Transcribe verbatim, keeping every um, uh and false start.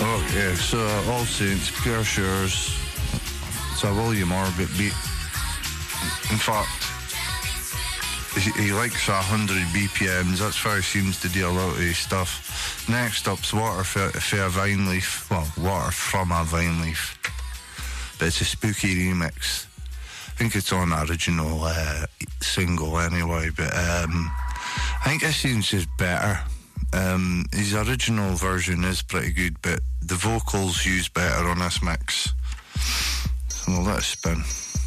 Oh, yeah, so uh, All Saints, Pure Shores. It's a William Orbit beat. In fact, he, he likes one hundred B P Ms. That's how he seems to do a lot of his stuff. Next up's Water for, for a Vine Leaf. Well, Water from a Vine Leaf. But it's a spooky remix. I think it's on the original uh, single anyway, but um, I think this seems is better. Um, his original version is pretty good, but the vocals used better on this mix. So we'll let it spin.